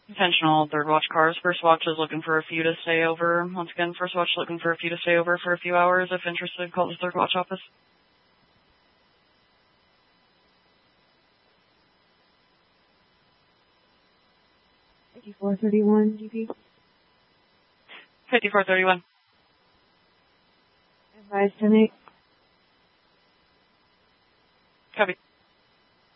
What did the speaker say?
Intentional third watch cars. First watch is looking for a few to stay over. Once again, first watch looking for a few to stay over for a few hours. If interested, call the third watch office. 5431 GP. 5431. Advise 10-8. Copy.